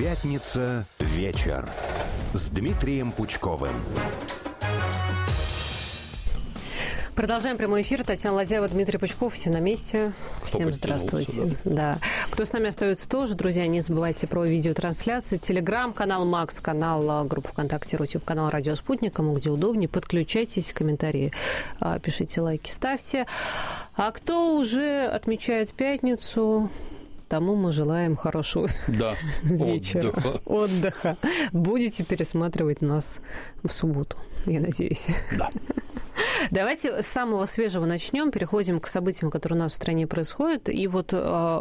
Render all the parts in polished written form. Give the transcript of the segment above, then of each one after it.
Пятница. Вечер. С Дмитрием Пучковым. Продолжаем прямой эфир. Татьяна Ладяева, Дмитрий Пучков. Все на месте. Всем здравствуйте. Да. Кто с нами остается тоже, друзья, не забывайте про видеотрансляции. Телеграм, канал Макс, канал группа ВКонтакте, Рутюб, канал Радио Спутник. Кому где удобнее. Подключайтесь, комментарии пишите, лайки ставьте. А кто уже отмечает пятницу, тому мы желаем хорошего вечера. Отдыха. Будете пересматривать нас в субботу, я надеюсь. Да. Давайте с самого свежего начнем, переходим к событиям, которые у нас в стране происходят. И вот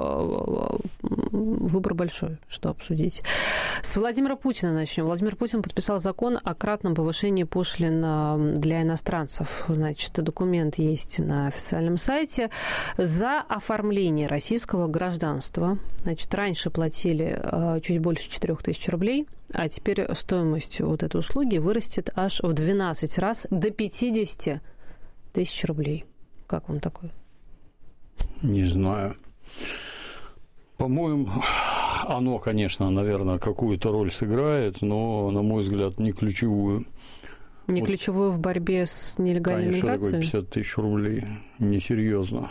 выбор большой, что обсудить. С Владимира Путина начнем. Владимир Путин подписал закон о кратном повышении пошлин для иностранцев. Значит, документ есть на официальном сайте. За оформление российского гражданства, значит, раньше платили чуть больше 4 тысяч рублей, а теперь стоимость вот этой услуги вырастет аж в 12 раз до 50 тысяч рублей. Как вам такое? Не знаю. По-моему, оно, конечно, наверное, какую-то роль сыграет, но, на мой взгляд, не ключевую. Не ключевую в борьбе с нелегальной миграцией? Конечно, такое 50 тысяч рублей. Несерьезно.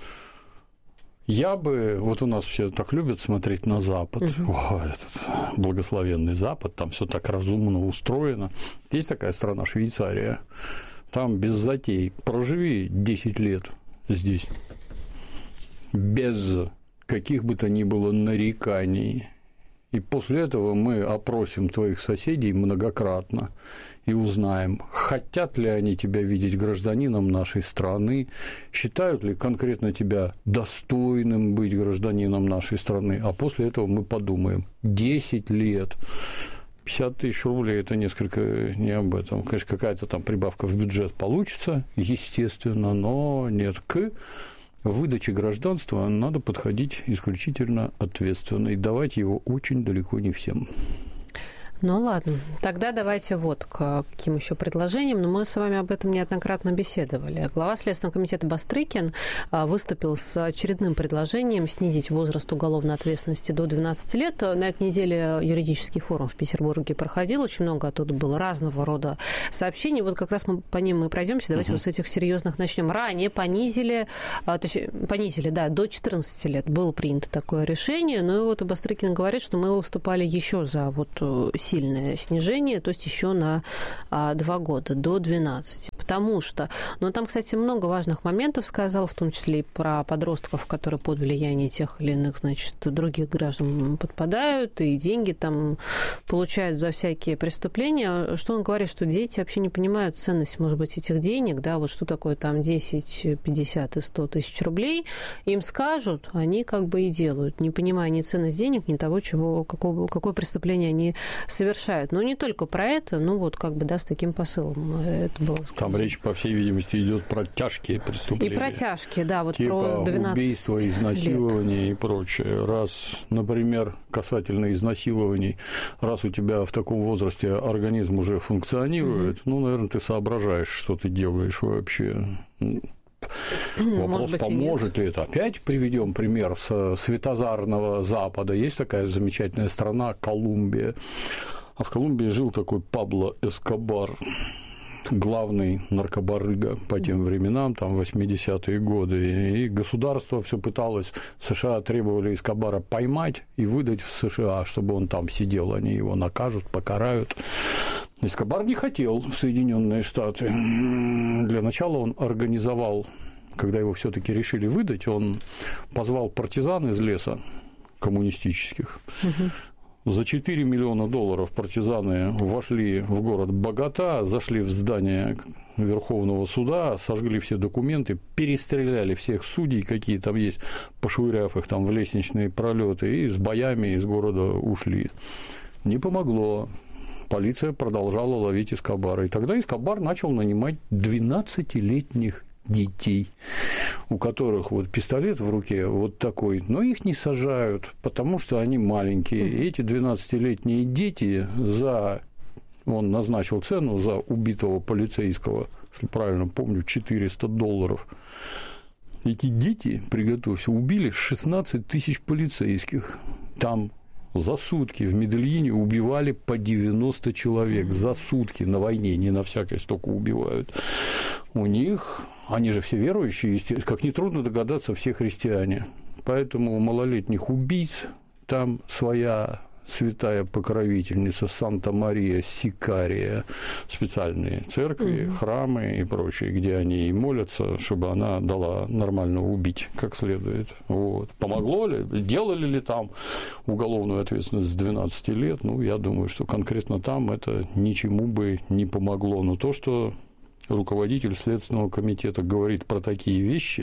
Я бы... Вот у нас все так любят смотреть на Запад. О, этот благословенный Запад, там все так разумно устроено. Есть такая страна Швейцария. Там без затей. Проживи 10 лет здесь. Без каких бы то ни было нареканий. И после этого мы опросим твоих соседей многократно и узнаем, хотят ли они тебя видеть гражданином нашей страны, считают ли конкретно тебя достойным быть гражданином нашей страны, а после этого мы подумаем. 10 лет. 50 тысяч рублей – это несколько не об этом. Конечно, какая-то там прибавка в бюджет получится, естественно, но нет. К выдаче гражданства надо подходить исключительно ответственно и давать его очень далеко не всем. Ну ладно, тогда давайте вот к каким еще предложениям, но мы с вами об этом неоднократно беседовали. Глава Следственного комитета Бастрыкин выступил с очередным предложением снизить возраст уголовной ответственности до 12 лет. На этой неделе юридический форум в Петербурге проходил, очень много оттуда было разного рода сообщений. Вот как раз мы по ним и пройдемся. Давайте вот с этих серьезных начнем. Ранее понизили, да, до 14 лет было принято такое решение, но вот Бастрыкин говорит, что мы выступали еще за вот сильное снижение, то есть еще на 2 года, до 12. Потому что, ну, там, кстати, много важных моментов сказал, в том числе и про подростков, которые под влиянием тех или иных, значит, других граждан подпадают, и деньги там получают за всякие преступления. Что он говорит, что дети вообще не понимают ценность, может быть, этих денег, да, вот что такое там 10, 50 и 100 тысяч рублей, им скажут, они как бы и делают, не понимая ни ценность денег, ни того, какое преступление они совершают. Но не только про это, ну вот как бы, да, с таким посылом это было сказано. Там речь, по всей видимости, идет про тяжкие преступления. И про тяжкие, да, вот типа про 12 убийства, изнасилования лет. И прочее. Раз, например, касательно изнасилований, раз у тебя в таком возрасте организм уже функционирует, ну, наверное, ты соображаешь, что ты делаешь вообще. Вопрос, поможет ли это. Опять приведем пример с светозарного Запада. Есть такая замечательная страна Колумбия. А в Колумбии жил такой Пабло Эскобар, главный наркобарыга по тем временам, там 80-е годы. И государство все пыталось, США требовали Эскобара поймать и выдать в США, чтобы он там сидел. Они его накажут, покарают. Эскобар не хотел в Соединенные Штаты. Для начала он организовал, когда его все-таки решили выдать, он позвал партизан из леса коммунистических. За $4 миллиона партизаны вошли в город Богота, зашли в здание Верховного суда, сожгли все документы, перестреляли всех судей, какие там есть, пошвыряв их там в лестничные пролеты, и с боями из города ушли. Не помогло. Полиция продолжала ловить Эскобара. И тогда Эскобар начал нанимать 12-летних детей, у которых вот пистолет в руке вот такой, но их не сажают, потому что они маленькие. И эти 12-летние дети он назначил цену за убитого полицейского, если правильно помню, $400. Эти дети, приготовься, убили 16 тысяч полицейских. Там за сутки в Медельине убивали по 90 человек. За сутки на войне, не на всякой столько убивают. У них, они же все верующие, как нетрудно догадаться, все христиане. Поэтому у малолетних убийц там своя святая покровительница Санта-Мария Сикария, специальные церкви, храмы и прочее, где они и молятся, чтобы она дала нормально убить как следует. Вот. Помогло ли, делали ли там уголовную ответственность с 12 лет? Ну, я думаю, что конкретно там это ничему бы не помогло. Но то, что руководитель Следственного комитета говорит про такие вещи,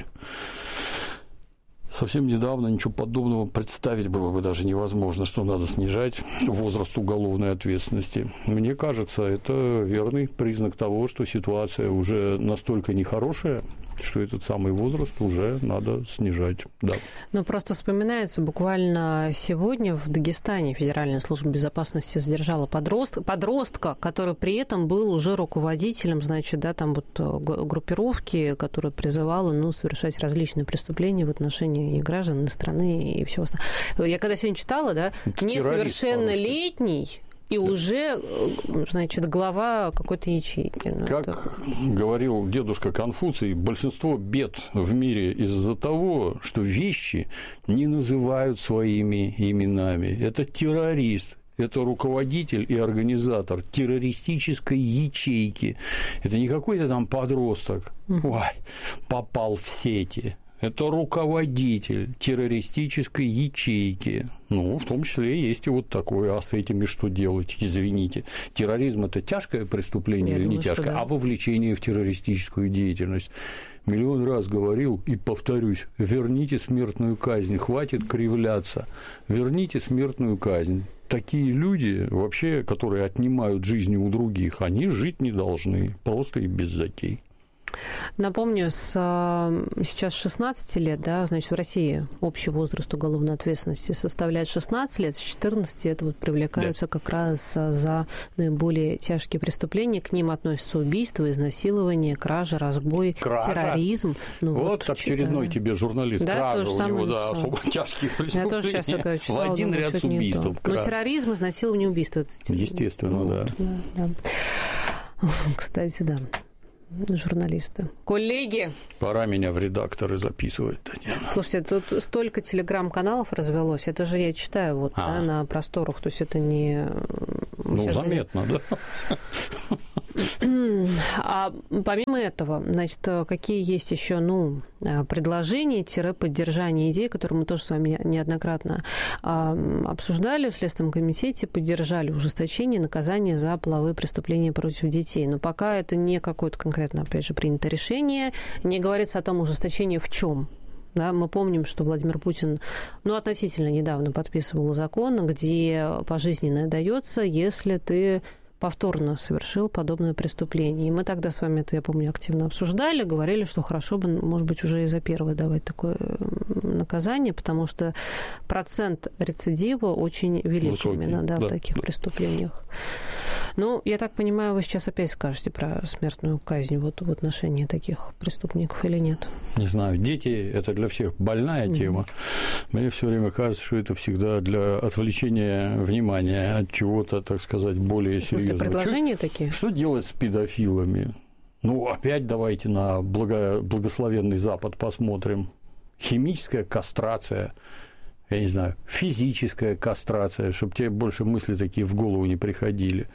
совсем недавно ничего подобного представить было бы даже невозможно, что надо снижать возраст уголовной ответственности. Мне кажется, это верный признак того, что ситуация уже настолько нехорошая, что этот самый возраст уже надо снижать. Да. Ну, просто вспоминается, буквально сегодня в Дагестане Федеральная служба безопасности задержала подростка, который при этом был уже руководителем, значит, да, там вот группировки, которая призывала, ну, совершать различные преступления в отношении и граждан, и страны, и всего остального. Я когда сегодня читала, да, несовершеннолетний и уже, значит, глава какой-то ячейки. Ну, как это... говорил дедушка Конфуций, большинство бед в мире из-за того, что вещи не называют своими именами. Это террорист. Это руководитель и организатор террористической ячейки. Это не какой-то там подросток, попал в сети. Это руководитель террористической ячейки. Ну, в том числе есть и вот такое. А с этими что делать? Извините. Терроризм – это тяжкое преступление или не тяжкое? Да. А вовлечение в террористическую деятельность. Миллион раз говорил и повторюсь. Верните смертную казнь. Хватит кривляться. Верните смертную казнь. Такие люди, вообще, которые отнимают жизни у других, они жить не должны. Просто и без затей. Напомню, сейчас 16 лет, да, значит, в России общий возраст уголовной ответственности составляет 16 лет, с 14 это вот привлекаются как раз за наиболее тяжкие преступления. К ним относятся убийства, изнасилование, кража, разбой, терроризм. Ну, вот очередной тебе журналист. Да, кража у него, да, написала. особо тяжкие преступления. Я тоже сейчас такая читала, в один ряд с убийством. Но терроризм, изнасилование, убийство. Естественно, вот, да. Кстати, да. Журналисты. Коллеги! Пора меня в редакторы записывать, Татьяна. Слушайте, тут столько телеграм-каналов развелось. Это же я читаю вот да, на просторах. То есть это не... Ну, заметно, да? А помимо этого, значит, какие есть еще, предложения-поддержания идей, которые мы тоже с вами неоднократно обсуждали в Следственном комитете, поддержали ужесточение наказания за половые преступления против детей. Но пока это не какое-то конкретно, опять же, принято решение, не говорится о том ужесточении в чем. Да, мы помним, что Владимир Путин относительно недавно подписывал закон, где пожизненное дается, если ты повторно совершил подобное преступление. И мы тогда с вами это, я помню, активно обсуждали, говорили, что хорошо бы, может быть, уже и за первое давать такое наказание, потому что процент рецидива очень велик высокий, именно в таких преступлениях. Ну, я так понимаю, вы сейчас опять скажете про смертную казнь вот в отношении таких преступников или нет? Не знаю. Дети – это для всех больная тема. Мне все время кажется, что это всегда для отвлечения внимания от чего-то, так сказать, более серьезного. Предложения такие? Что делать с педофилами? Опять давайте на благословенный Запад посмотрим. Химическая кастрация, я не знаю, физическая кастрация, чтобы тебе больше мысли такие в голову не приходили.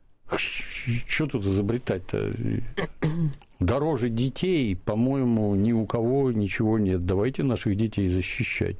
Что тут изобретать-то? Дороже детей, по-моему, ни у кого ничего нет. Давайте наших детей защищать.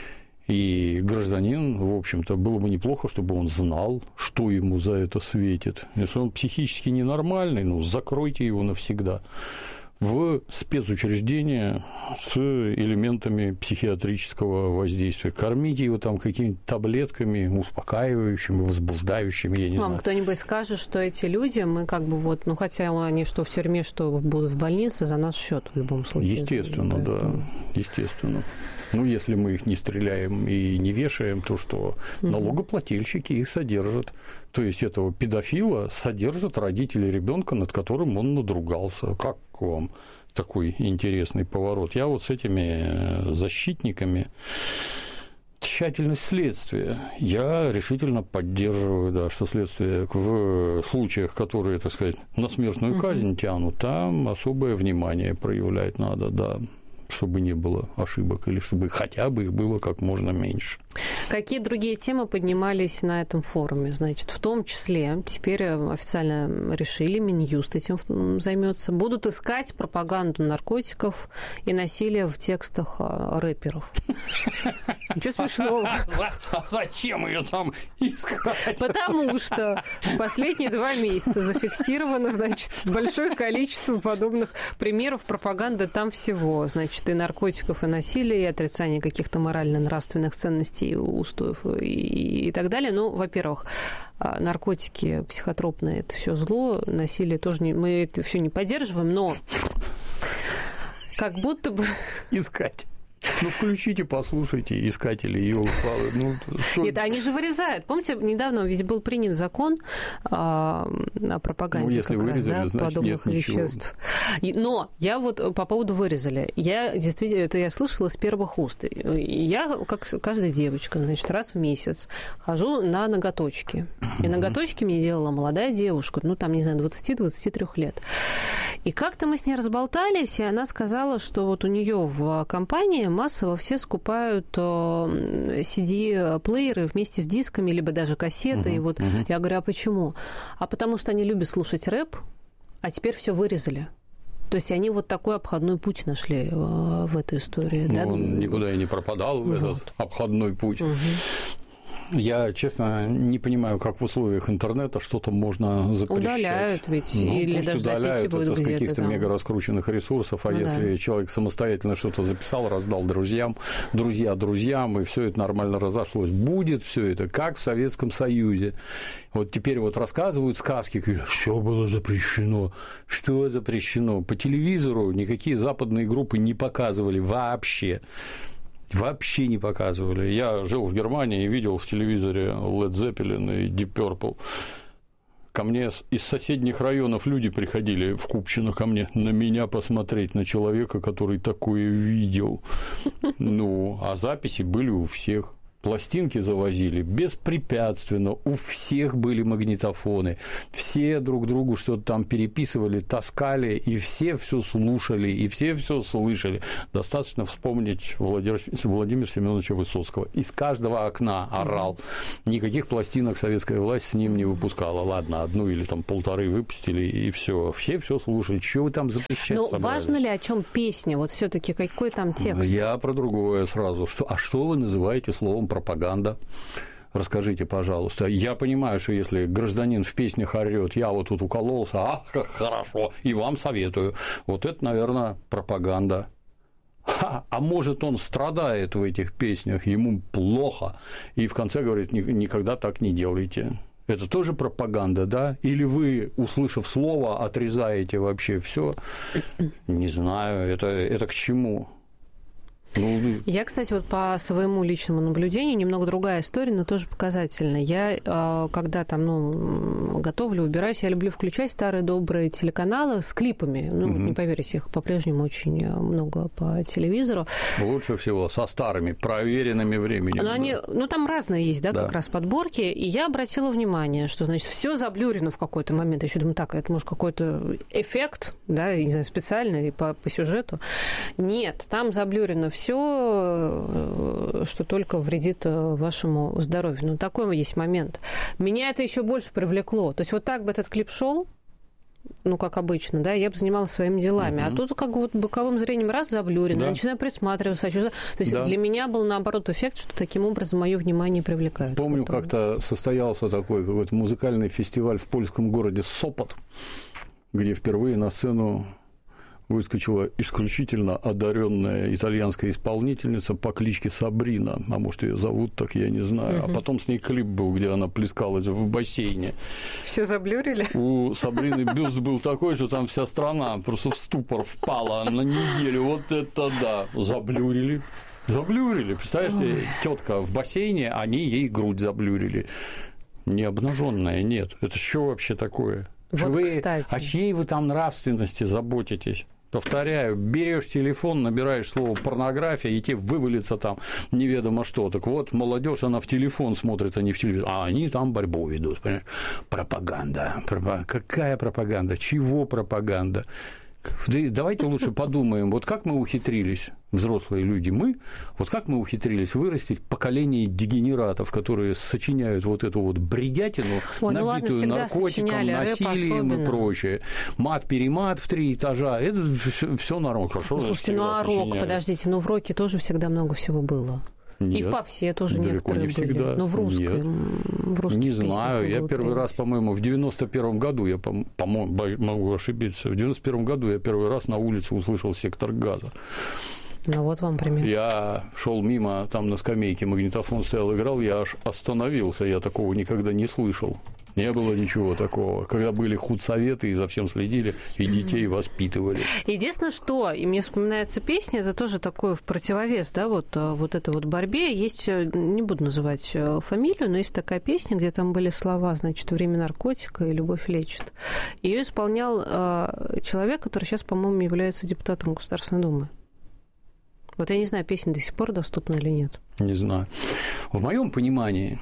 И гражданин, в общем-то, было бы неплохо, чтобы он знал, что ему за это светит. Если он психически ненормальный, закройте его навсегда в спецучреждение с элементами психиатрического воздействия. Кормите его там какими-то таблетками успокаивающими, возбуждающими, я не знаю. Кто-нибудь скажет, что эти люди, мы хотя они что в тюрьме, что будут в больнице, за наш счет в любом случае. Естественно, да. Естественно. Если мы их не стреляем и не вешаем, то что? Налогоплательщики их содержат. То есть этого педофила содержат родители ребенка, над которым он надругался. Как вам такой интересный поворот? Я с этими защитниками Тщательность следствия. Я решительно поддерживаю, да, что следствие в случаях, которые, так сказать, на смертную казнь тянут, там особое внимание проявлять надо, да, чтобы не было ошибок или чтобы хотя бы их было как можно меньше. Какие другие темы поднимались на этом форуме? Значит, в том числе теперь официально решили, Минюст этим займется, будут искать пропаганду наркотиков и насилия в текстах рэперов. Ничего смешного. А зачем ее там искать? Потому что в последние 2 месяца зафиксировано, значит, большое количество подобных примеров пропаганды там всего. Значит, и наркотиков, и насилия, и отрицания каких-то морально-нравственных ценностей, устоев и так далее. Ну, во-первых, наркотики психотропные – это все зло, насилие тоже мы это все не поддерживаем, но как будто бы... Искать. Ну, включите, послушайте, искатели елы-палы. Ну, нет, они же вырезают. Помните, недавно ведь был принят закон о пропаганде, ну, если как вырезали, раз, да, значит, подобных нет веществ. Но я вот по поводу вырезали. Я действительно, это я слышала с первых уст. Я, как каждая девочка, значит, раз в месяц хожу на ноготочки. И ноготочки мне делала молодая девушка, ну, там, не знаю, 20-23 лет. И как-то мы с ней разболтались, и она сказала, что вот у нее в компании массово все скупают CD-плееры вместе с дисками, либо даже кассеты. И вот я говорю, а почему? А потому что они любят слушать рэп, а теперь все вырезали. То есть они вот такой обходной путь нашли в этой истории. Ну, да? Он никуда и не пропадал, этот обходной путь. Я, честно, не понимаю, как в условиях интернета что-то можно запрещать. Удаляют ведь, ну, или даже удаляют это с каких-то мега раскрученных ресурсов, а если человек самостоятельно что-то записал, раздал друзьям, друзья друзьям, и все это нормально разошлось. Будет все это, как в Советском Союзе. Вот теперь вот рассказывают сказки, все было запрещено. Что запрещено? По телевизору никакие западные группы не показывали вообще. Вообще не показывали. Я жил в Германии и видел в телевизоре Led Zeppelin и Deep Purple. Ко мне из соседних районов люди приходили в Купчино ко мне на меня посмотреть, на человека, который такое видел. Ну, а записи были у всех. Пластинки завозили беспрепятственно, у всех были магнитофоны, все друг другу что-то там переписывали, таскали, и все слушали, и все слышали. Достаточно вспомнить Владимира Семеновича Высоцкого. Из каждого окна орал. Никаких пластинок советская власть с ним не выпускала. Ладно, одну или там полторы выпустили, и все. Все слушали. Чего вы там запрещать собрались? Ну, важно ли, о чем песня? Вот все-таки какой там текст? Я про другое сразу. А что вы называете словом пропаганда? Расскажите, пожалуйста. Я понимаю, что если гражданин в песнях орёт, я вот тут укололся, как хорошо, и вам советую. Вот это, наверное, пропаганда. А может, он страдает в этих песнях, ему плохо, и в конце говорит, никогда так не делайте. Это тоже пропаганда, да? Или вы, услышав слово, отрезаете вообще все? Не знаю, это к чему? Я, кстати, вот по своему личному наблюдению, немного другая история, но тоже показательная. Я, когда там, готовлю, убираюсь, я люблю включать старые добрые телеканалы с клипами. Не поверите, их по-прежнему очень много по телевизору. Лучше всего со старыми, проверенными временем. Но они, там разные есть, да, как раз подборки. И я обратила внимание, что, значит, все заблюрено в какой-то момент. Я еще думаю, так, это может какой-то эффект, да, не знаю, специальный по сюжету. Нет, там заблюрено все, что только вредит вашему здоровью. Такой есть момент. Меня это еще больше привлекло. То есть вот так бы этот клип шел, как обычно, да, я бы занималась своими делами. А тут как бы вот боковым зрением раз заблюрено, я начинаю присматриваться. То есть для меня был, наоборот, эффект, что таким образом мое внимание привлекает. Помню, как-то состоялся такой какой-то музыкальный фестиваль в польском городе Сопот, где впервые на сцену выскочила исключительно одаренная итальянская исполнительница по кличке Сабрина, а может, ее зовут так, я не знаю. А потом с ней клип был, где она плескалась в бассейне. Все заблюрили? У Сабрины бюст был такой, что там вся страна просто в ступор впала на неделю. Вот это да! Заблюрили. Представляешь, тетка в бассейне, они ей грудь заблюрили. Не обнаженная, нет. Это что вообще такое? Вот, кстати. О чьей вы там нравственности заботитесь? Повторяю, берешь телефон, набираешь слово порнография, и тебе вывалится там неведомо что. Так вот, молодежь, она в телефон смотрит, а не в телевизор. А они там борьбу ведут. Понимаешь? Пропаганда. Какая пропаганда? Чего пропаганда? Давайте лучше подумаем, вот как мы ухитрились, взрослые люди, вот как мы ухитрились вырастить поколение дегенератов, которые сочиняют вот эту вот бредятину, набитую наркотиком, насилием и прочее. Мат-перемат в 3 этажа, это все нормально. Хорошо, слушайте, а рок, подождите, в роке тоже всегда много всего было. Нет, и в попсе тоже некоторые не всегда. были. Но в русском. Не знаю. Я первый раз, по-моему, в 91-м году, я, по-моему, могу ошибиться, в 91-м году я первый раз на улице услышал «Сектор газа». Ну, вот вам пример. Я шел мимо, там на скамейке магнитофон стоял, играл, я аж остановился, я такого никогда не слышал. Не было ничего такого. Когда были худсоветы и за всем следили, и детей воспитывали. Единственное, что, и мне вспоминается песня, это тоже такое в противовес, да, вот этой вот борьбе. Есть, не буду называть фамилию, но есть такая песня, где там были слова, значит, «Время наркотика» и «Любовь лечит». Ее исполнял человек, который сейчас, по-моему, является депутатом Государственной Думы. Вот я не знаю, песня до сих пор доступна или нет. Не знаю. В моем понимании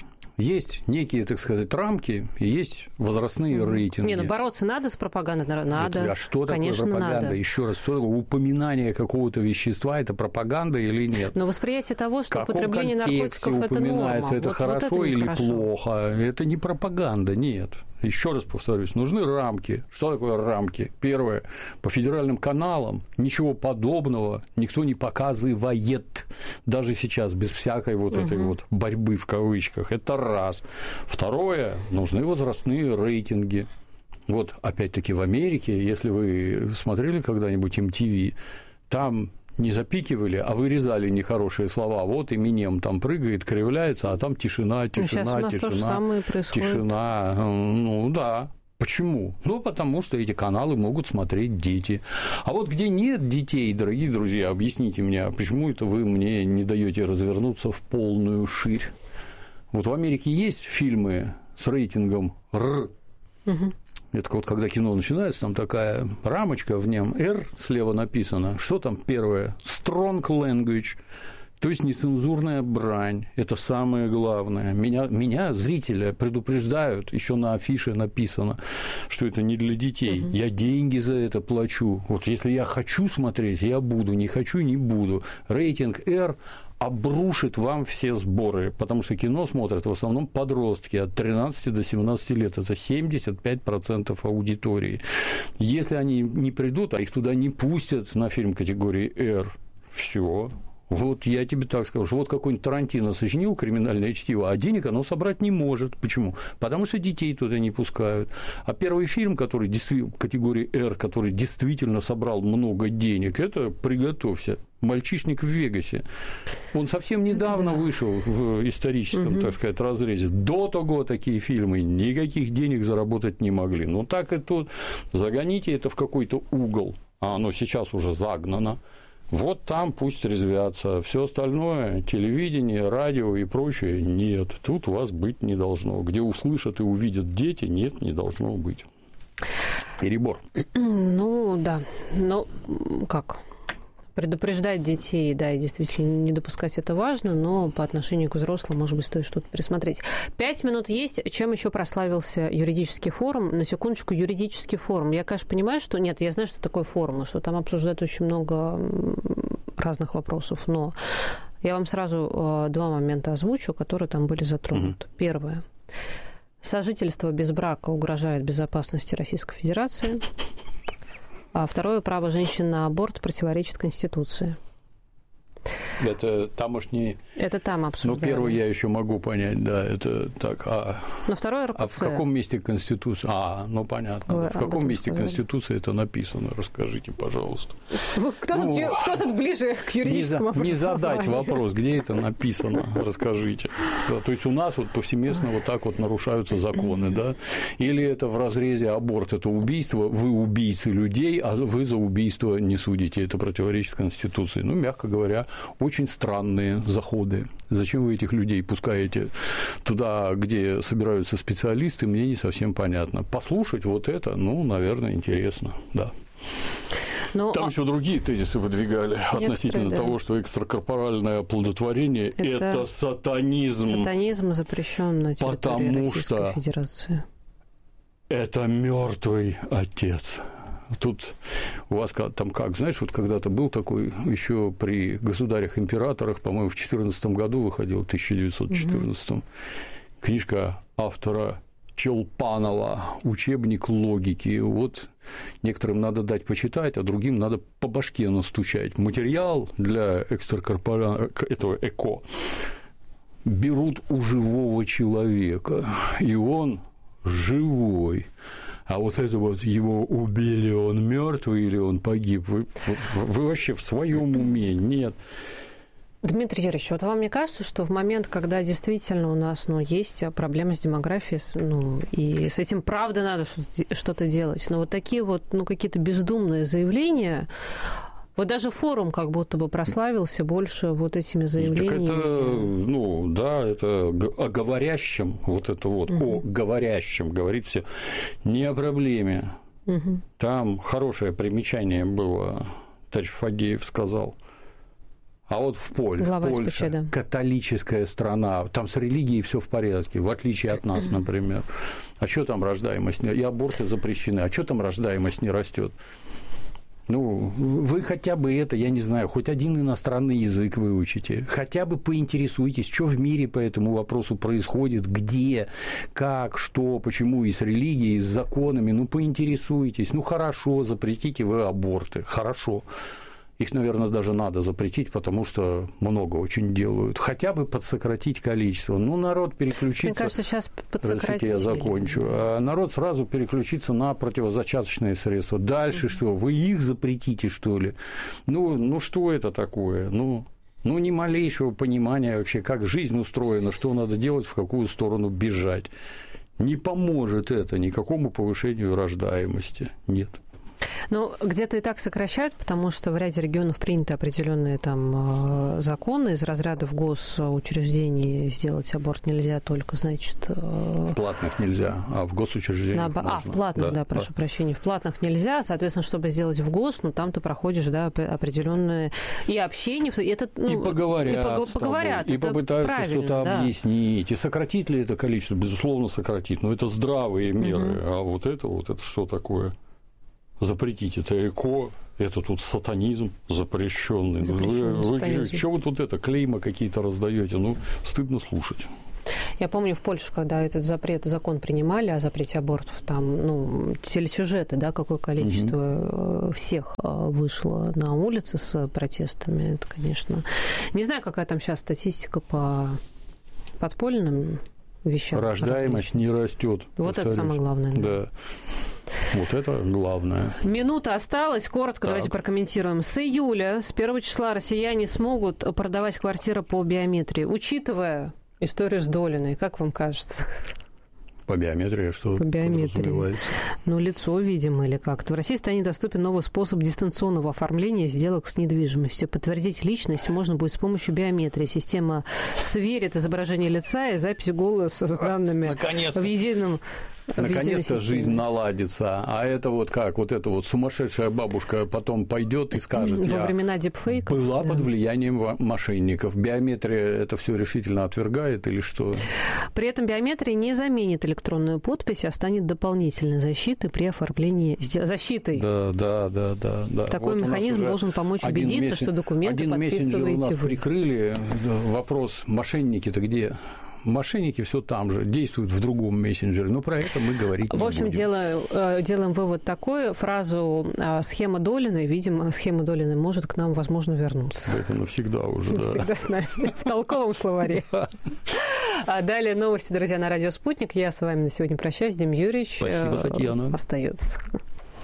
есть некие, так сказать, рамки и есть возрастные рейтинги. Не, бороться надо с пропагандой, надо. А что конечно, такое пропаганда? Надо. Еще раз, что такое упоминание какого-то вещества, это пропаганда или нет? Но восприятие того, что употребление наркотиков – это норма. Это хорошо вот это или плохо? Это не пропаганда, нет. Еще раз повторюсь, нужны рамки. Что такое рамки? Первое, по федеральным каналам ничего подобного никто не показывает. Даже сейчас, без всякой вот этой вот борьбы в кавычках. Это раз. Второе, нужны возрастные рейтинги. Вот, опять-таки, в Америке, если вы смотрели когда-нибудь MTV, там не запикивали, а вырезали нехорошие слова. Вот Эминем там прыгает, кривляется, а там тишина, сейчас у нас то же самое происходит. Тишина. Ну да. Почему? Ну, потому что эти каналы могут смотреть дети. А вот где нет детей, дорогие друзья, объясните мне, почему это вы мне не даете развернуться в полную ширь? Вот в Америке есть фильмы с рейтингом R. Это вот когда кино начинается, там такая рамочка, в нем R слева написано. Что там первое? Strong language. То есть нецензурная брань. Это самое главное. Меня зрителя, предупреждают, еще на афише написано, что это не для детей. Я деньги за это плачу. Вот если я хочу смотреть, я буду, не хочу, не буду. Рейтинг R обрушит вам все сборы, потому что кино смотрят в основном подростки от 13 до 17 лет. Это 75% аудитории. Если они не придут, а их туда не пустят на фильм категории R, все. Вот я тебе так скажу, что вот какой-нибудь Тарантино сочинил «Криминальное чтиво», а денег оно собрать не может. Почему? Потому что детей туда не пускают. А первый фильм, который категории R, который действительно собрал много денег, это, приготовься, «Мальчишник в Вегасе». Он совсем недавно вышел в историческом, так сказать, разрезе. До того такие фильмы никаких денег заработать не могли. Но так и тут. Загоните это в какой-то угол, а оно сейчас уже загнано. Вот там пусть резвятся. Все остальное, телевидение, радио и прочее, нет. Тут вас быть не должно. Где услышат и увидят дети, нет, не должно быть. Перебор. Ну, да. Но как? Предупреждать детей, да, и действительно не допускать это важно, но по отношению к взрослым, может быть, стоит что-то пересмотреть. 5 минут есть. Чем еще прославился юридический форум? На секундочку, юридический форум. Я, конечно, понимаю, что... Нет, я знаю, что такое форум, и что там обсуждают очень много разных вопросов, но я вам сразу 2 момента озвучу, которые там были затронуты. Первое. Сожительство без брака угрожает безопасности Российской Федерации. А второе, право женщин на аборт противоречит Конституции. Это тамошние... Это там обсуждали. Ну, первое я еще могу понять, да, это так. Но второе РПЦ. А в каком месте Конституции? Ну, понятно. В каком месте Конституции это написано? Расскажите, пожалуйста. Кто тут ближе к юридическому вопросу? Не задать вопрос, где это написано, расскажите. То есть у нас вот повсеместно вот так вот нарушаются законы, да? Или это в разрезе аборт, это убийство, вы убийцы людей, а вы за убийство не судите, это противоречит Конституции. Ну, мягко говоря, очень странные заходы. Зачем вы этих людей пускаете туда, где собираются специалисты, мне не совсем понятно. Послушать вот это, ну, наверное, интересно, да. Там еще другие тезисы выдвигали относительно того, что экстракорпоральное оплодотворение – это сатанизм. Сатанизм запрещен на территории Российской Федерации. Это мертвый отец. Тут у вас там как, знаешь, вот когда-то был такой еще при государях-императорах, по-моему, в 2014 году выходил, в 1914, книжка автора Челпанова «Учебник логики». Вот некоторым надо дать почитать, а другим надо по башке настучать. Материал для этого ЭКО берут у живого человека, и он живой. А вот это вот его убили, он мертвый или он погиб? Вы вообще в своем уме? Нет. Дмитрий Юрьевич, вот вам не кажется, что в момент, когда действительно у нас есть проблемы с демографией, и с этим правда надо что-то делать, но вот такие вот какие-то бездумные заявления, вот даже форум как будто бы прославился больше вот этими заявлениями. Так это, это о говорящем, о говорящем говорит все, не о проблеме. Там хорошее примечание было, товарищ Фадеев сказал. А вот в Польше католическая страна, там с религией все в порядке, в отличие от нас, например. А что там рождаемость? И аборты запрещены. А что там рождаемость не растет? Вы хотя бы я не знаю, хоть один иностранный язык выучите, хотя бы поинтересуйтесь, что в мире по этому вопросу происходит, где, как, что, почему, и с религией, и с законами, поинтересуйтесь. Хорошо, запретите вы аборты, хорошо. Их, наверное, даже надо запретить, потому что много очень делают. Хотя бы подсократить количество. Народ переключится... Мне кажется, сейчас подсократили. Я закончу. А народ сразу переключится на противозачаточные средства. Дальше что? Вы их запретите, что ли? Что это такое? Ни малейшего понимания вообще, как жизнь устроена, что надо делать, в какую сторону бежать. Не поможет это никакому повышению рождаемости. Нет. Где-то и так сокращают, потому что в ряде регионов приняты определенные законы из разряда в госучреждении сделать аборт нельзя, только, значит... В платных нельзя, а в госучреждениях можно. В платных, да, прошу прощения. В платных нельзя, соответственно, чтобы сделать в гос, там ты проходишь, определенное и общение, и это... и поговорят, и попытаются что-то объяснить. И сократит ли это количество? Безусловно, сократит, но это здравые меры. А вот это что такое? Запретить это ЭКО, это тут сатанизм запрещенный. Вы что вы тут клейма какие-то раздаете? Стыдно слушать. Я помню в Польше, когда этот закон принимали о запрете абортов, там, телесюжеты, какое количество всех вышло на улицы с протестами. Это, конечно... Не знаю, какая там сейчас статистика по подпольным вещам. Рождаемость не растет. Вот это самое главное. Да. Вот это главное. Минута осталась. Коротко давайте прокомментируем. С июля, с 1 числа россияне смогут продавать квартиры по биометрии, учитывая историю с Долиной. Как вам кажется? По биометрии что подразумевается? Лицо, видимо, или как-то. В России станет доступен новый способ дистанционного оформления сделок с недвижимостью. Подтвердить личность можно будет с помощью биометрии. Система сверит изображение лица и запись голоса с данными в едином... Наконец-то жизнь наладится. А это эта сумасшедшая бабушка потом пойдет и скажет: во времена дипфейков была под влиянием мошенников. Биометрия это все решительно отвергает или что? При этом биометрия не заменит электронную подпись, а станет дополнительной защитой при оформлении защитой. Да. Такой механизм должен помочь убедиться, что документы подписываете вы. Один мессенджер у нас прикрыли. Вопрос: мошенники-то где? Мошенники все там же, действуют в другом мессенджере, но про это мы говорить не будем. В общем, делаем вывод такой, фразу «схема Долиной», видимо, схема Долиной может к нам, возможно, вернуться. Это навсегда уже, навсегда с нами, в толковом словаре. А далее новости, друзья, на радио «Спутник». Я с вами на сегодня прощаюсь. Дим Юрьевич остается.